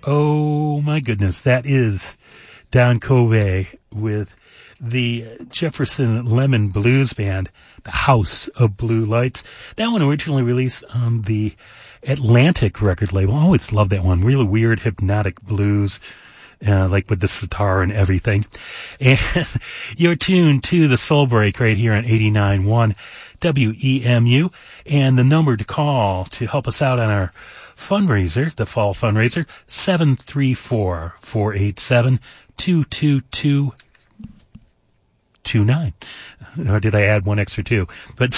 Oh my goodness, that is Don Covey with the Jefferson Lemon Blues Band, the House of Blue Lights. That one originally released on the Atlantic record label. I always loved that one. Really weird, hypnotic blues, like with the sitar and everything. And you're tuned to the Soul Break right here on 89.1 WEMU. And the number to call to help us out on our fundraiser, the fall fundraiser, 734-487-22229. Or did I add one extra two? But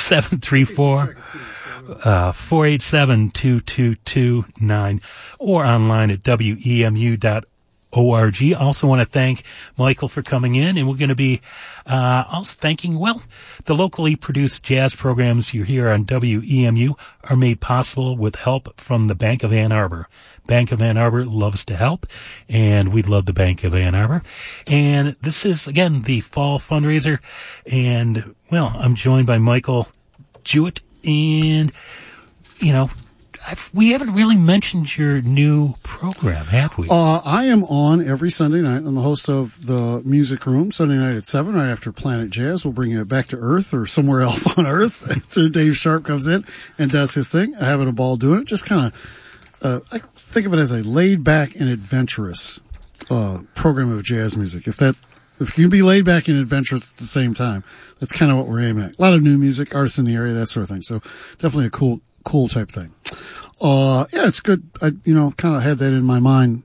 734-487-2229 or online at WEMU.org. Also want to thank Michael for coming in, and we're going to be also thanking, the locally produced jazz programs you hear on WEMU are made possible with help from the Bank of Ann Arbor. Bank of Ann Arbor loves to help, and we love the Bank of Ann Arbor. And this is, again, the fall fundraiser, and, I'm joined by Michael Jewett, and, we haven't really mentioned your new program, have we? I am on every Sunday night. I'm the host of the Music Room, Sunday night at 7, right after Planet Jazz. We'll bring it back to Earth or somewhere else on Earth after Dave Sharp comes in and does his thing. I'm having a ball doing it. Just kind of, I think of it as a laid-back and adventurous program of jazz music. If you can be laid back and adventurous at the same time, that's kind of what we're aiming at. A lot of new music, artists in the area, that sort of thing. So definitely a cool type thing. It's good. I, kind of had that in my mind,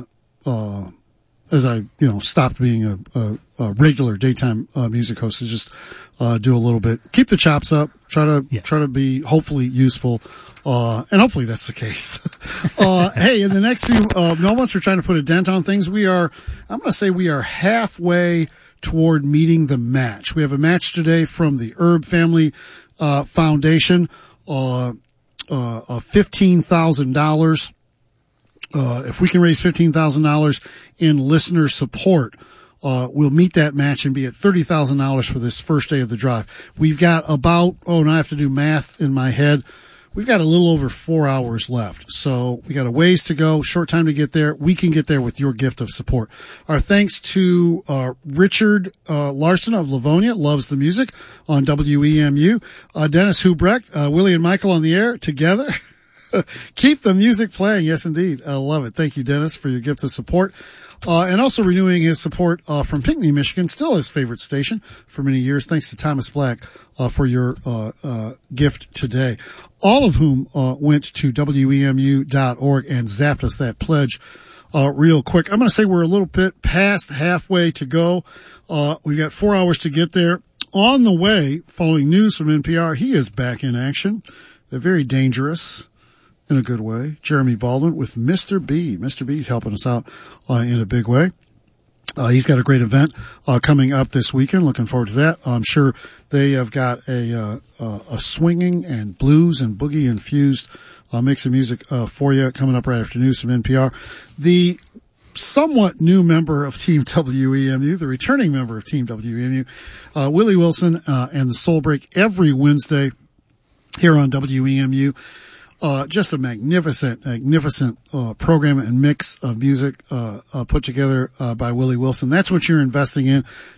as I, stopped being a regular daytime, music host, to just, do a little bit, keep the chops up, try to be hopefully useful, and hopefully that's the case. Hey, in the next few, moments, we're trying to put a dent on things. We are halfway toward meeting the match. We have a match today from the Herb Family, Foundation, $15,000. If we can raise $15,000 in listener support, we'll meet that match and be at $30,000 for this first day of the drive. We've got about, now I have to do math in my head. We've got a little over 4 hours left. So we got a ways to go, short time to get there. We can get there with your gift of support. Our thanks to, Richard, Larson of Livonia, loves the music on WEMU. Dennis Hubrecht, Willie and Michael on the air together. Keep the music playing. Yes, indeed. I love it. Thank you, Dennis, for your gift of support. And also renewing his support, from Pinckney, Michigan, still his favorite station for many years. Thanks to Thomas Black, for your, gift today. All of whom, went to WEMU.org and zapped us that pledge, real quick. I'm going to say we're a little bit past halfway to go. We've got 4 hours to get there. On the way, following news from NPR, he is back in action. They're very dangerous. In a good way. Jeremy Baldwin with Mr. B. Mr. B's helping us out, in a big way. He's got a great event, coming up this weekend. Looking forward to that. I'm sure they have got a swinging and blues and boogie infused, mix of music, for you coming up right after news from NPR. The somewhat new member of Team WEMU, the returning member of Team WEMU, Willie Wilson, and the Soul Break every Wednesday here on WEMU. Just a magnificent program and mix of music put together by Willie Wilson. That's what you're investing in.